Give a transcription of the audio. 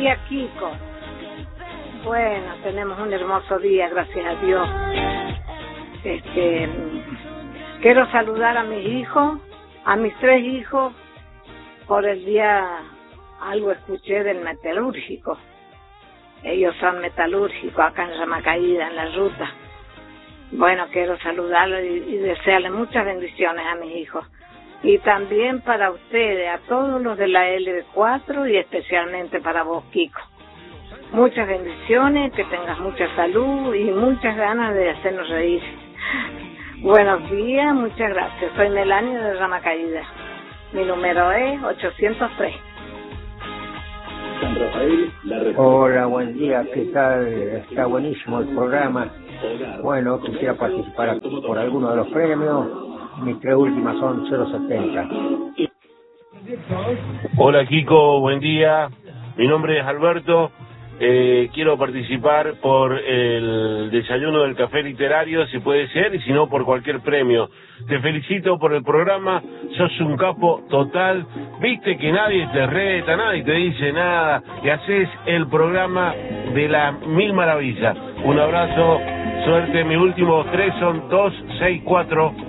día, Kiko. Bueno, tenemos un hermoso día, gracias a Dios. Quiero saludar a mis hijos, a mis 3 hijos, por el día, algo escuché del metalúrgico. Ellos son metalúrgicos acá en Ramacaída, en la ruta. Bueno, quiero saludarlos y desearles muchas bendiciones a mis hijos. Y también para ustedes, a todos los de la LB4 y especialmente para vos, Kiko. Muchas bendiciones, que tengas mucha salud y muchas ganas de hacernos reír. Buenos días, muchas gracias. Soy Melania de Ramacaída. Mi número es 803. Hola, buen día, ¿qué tal? Está buenísimo el programa. Bueno, quisiera participar por alguno de los premios. Mis 3 últimas son 070. Hola Kiko, buen día. Mi nombre es Alberto. Quiero participar por el desayuno del café literario, si puede ser, y si no, por cualquier premio. Te felicito por el programa, sos un capo total. Viste que nadie te reta, nadie te dice nada, y haces el programa de las 1000 maravillas. Un abrazo, suerte. Mis últimos 3 son 264.